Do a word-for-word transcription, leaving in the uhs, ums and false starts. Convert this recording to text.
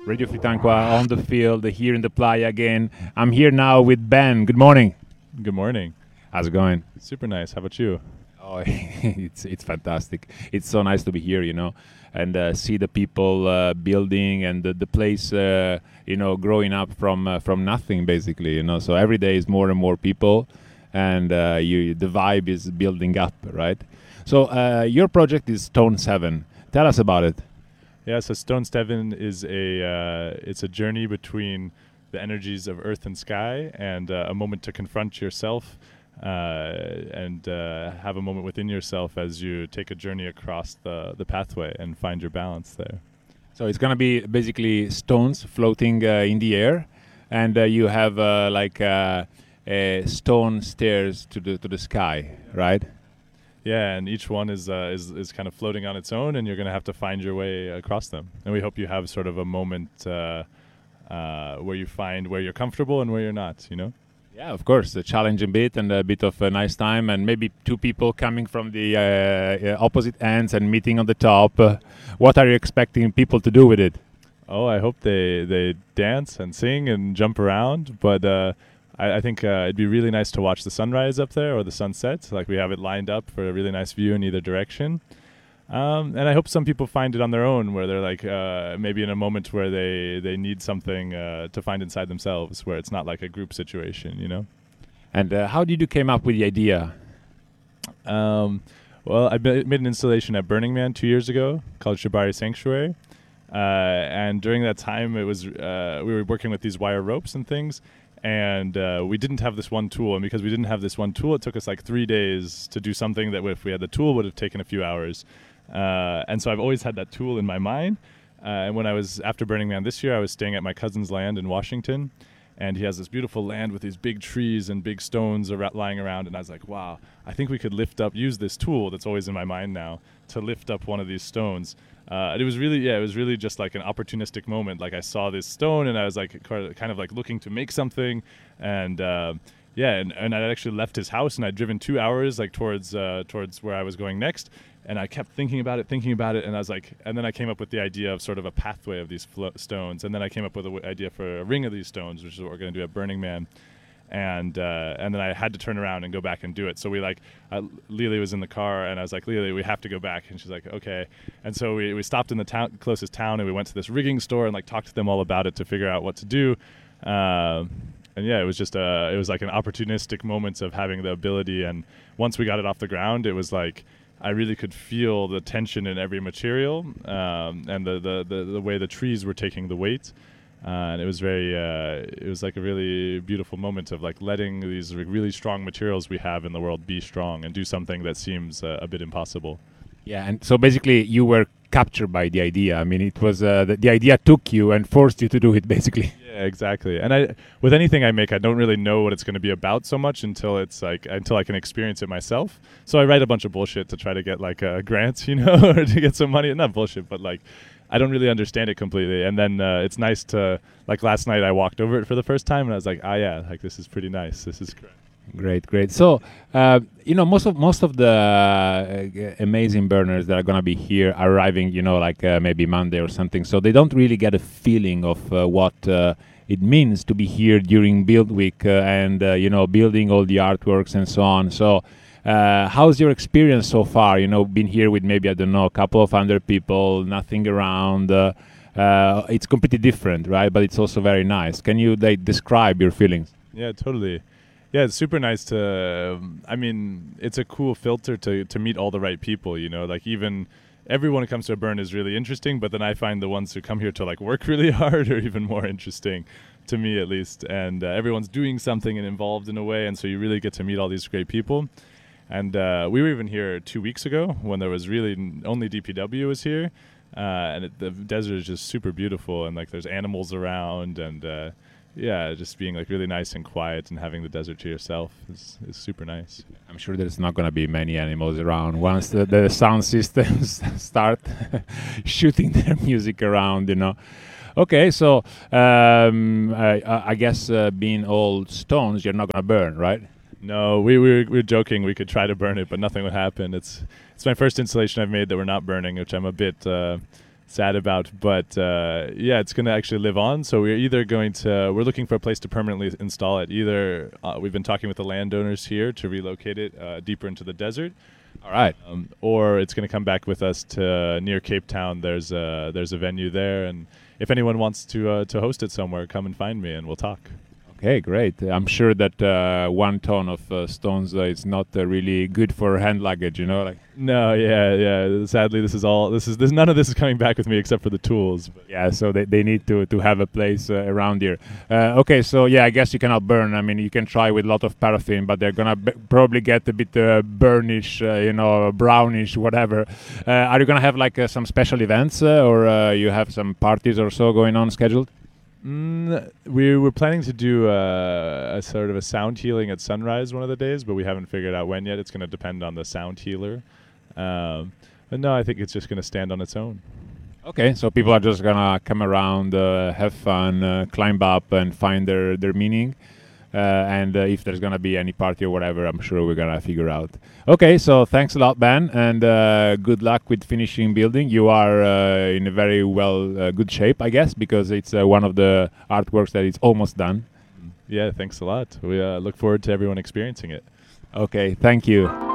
Radio Fritanqua on the field here in the playa again. I'm here now with Ben. Good morning. Good morning. How's it going? Super nice. How about you? Oh, it's it's fantastic. It's so nice to be here, you know, and uh, see the people uh, building and the, the place, uh, you know, growing up from uh, from nothing, basically, you know. So every day is more and more people, and uh, you the vibe is building up, right? So uh, your project is Stone Seven. Tell us about it. Yeah, so Stone Seven is a uh, it's a journey between the energies of earth and sky, and uh, a moment to confront yourself. Uh, and uh, have a moment within yourself as you take a journey across the, the pathway and find your balance there. So it's going to be basically stones floating uh, in the air, and uh, you have uh, like uh, uh, stone stairs to the to the sky, right? Yeah, and each one is, uh, is is kind of floating on its own, and you're going to have to find your way across them. And we hope you have sort of a moment uh, uh, where you find where you're comfortable and where you're not, you know? Yeah, of course, a challenging bit and a bit of a nice time, and maybe two people coming from the uh, uh, opposite ends and meeting on the top. Uh, what are you expecting people to do with it? Oh, I hope they, they dance and sing and jump around, but uh, I, I think uh, it'd be really nice to watch the sunrise up there or the sunset. Like, we have it lined up for a really nice view in either direction. Um, and I hope some people find it on their own, where they're like uh, maybe in a moment where they, they need something uh, to find inside themselves, where it's not like a group situation, you know? And uh, how did you came up with the idea? Um, well, I made an installation at Burning Man two years ago called Shibari Sanctuary. Uh, and during that time, it was uh, we were working with these wire ropes and things, and uh, we didn't have this one tool. And because we didn't have this one tool, it took us like three days to do something that if we had the tool would have taken a few hours. Uh, and so I've always had that tool in my mind. Uh, and when I was, after Burning Man this year, I was staying at my cousin's land in Washington. And he has this beautiful land with these big trees and big stones ar- lying around. And I was like, wow, I think we could lift up, use this tool that's always in my mind now, to lift up one of these stones. Uh, and it was really, yeah, it was really just like an opportunistic moment. Like, I saw this stone and I was like, kind of like looking to make something. And, uh, yeah, and, and I actually left his house and I'd driven two hours like towards, uh, towards where I was going next. And I kept thinking about it, thinking about it, and I was like, and then I came up with the idea of sort of a pathway of these flo- stones, and then I came up with an w- idea for a ring of these stones, which is what we're going to do at Burning Man, and uh, and then I had to turn around and go back and do it. So we like, uh, Lily was in the car, and I was like, Lily, we have to go back, and she's like, okay. And so we we stopped in the town, closest town, and we went to this rigging store and like talked to them all about it to figure out what to do. Uh, And yeah, it was just a, it was like an opportunistic moment of having the ability. And once we got it off the ground, it was like, I really could feel the tension in every material, um, and the, the, the, the way the trees were taking the weight. Uh, and it was very, uh, it was like a really beautiful moment of like letting these really strong materials we have in the world be strong and do something that seems uh, a bit impossible. Yeah, and so basically you were captured by the idea. I mean, it was uh, the, the idea took you and forced you to do it, basically. Yeah, exactly. And I, with anything I make, I don't really know what it's going to be about so much until it's like until I can experience it myself. So I write a bunch of bullshit to try to get like uh, grants, you know, or to get some money. Not bullshit, but like I don't really understand it completely. And then uh, it's nice to like last night I walked over it for the first time and I was like, ah, yeah, like this is pretty nice. This is great. Great, great. So, uh, you know, most of most of the uh, amazing burners that are gonna be here are arriving, you know, like uh, maybe Monday or something. So they don't really get a feeling of uh, what uh, it means to be here during Build Week uh, and uh, you know, building all the artworks and so on. So, uh, how's your experience so far? You know, been here with maybe I don't know a couple of hundred people, nothing around. Uh, uh, it's completely different, right? But it's also very nice. Can you like describe your feelings? Yeah, totally. Yeah, it's super nice to, um, I mean, it's a cool filter to, to meet all the right people, you know, like even everyone who comes to a burn is really interesting, but then I find the ones who come here to like work really hard are even more interesting, to me at least. And uh, everyone's doing something and involved in a way, and so you really get to meet all these great people. And uh, we were even here two weeks ago when there was really n- only D P W was here, uh, and it, the desert is just super beautiful, and like there's animals around, and uh, yeah, just being like really nice and quiet and having the desert to yourself is, is super nice. I'm sure there's not going to be many animals around once the, the sound systems start shooting their music around, you know. Okay, so um, I, I guess uh, being all stones, you're not going to burn, right? No, we, we, were, we were joking we could try to burn it, but nothing would happen. It's it's my first installation I've made that we're not burning, which I'm a bit... Uh, sad about. But uh, yeah, it's going to actually live on. So we're either going to we're looking for a place to permanently install it. Either uh, we've been talking with the landowners here to relocate it uh, deeper into the desert. All right. Um, or it's going to come back with us to near Cape Town. There's a there's a venue there, and if anyone wants to uh, to host it somewhere, come and find me, and we'll talk. Okay, great. I'm sure that uh, one ton of uh, stones uh, is not uh, really good for hand luggage, you know. Like no, yeah, yeah. Sadly, this is all. This is this. None of this is coming back with me except for the tools. But. Yeah, so they, they need to to have a place uh, around here. Uh, okay, so yeah, I guess you cannot burn. I mean, you can try with a lot of paraffin, but they're gonna b- probably get a bit uh, burnish, uh, you know, brownish, whatever. Uh, are you gonna have like uh, some special events, uh, or uh, you have some parties or so going on scheduled? Mm, we were planning to do uh, a sort of a sound healing at sunrise one of the days, but we haven't figured out when yet. It's going to depend on the sound healer. Um, but no, I think it's just going to stand on its own. Okay, so people are just going to come around, uh, have fun, uh, climb up and find their, their meaning. Uh, and uh, if there's going to be any party or whatever, I'm sure we're going to figure out. Okay, so thanks a lot, Ben, and uh, good luck with finishing building. You are uh, in a very well, uh, good shape, I guess, because it's uh, one of the artworks that is almost done. Yeah, thanks a lot. We uh, look forward to everyone experiencing it. Okay, thank you.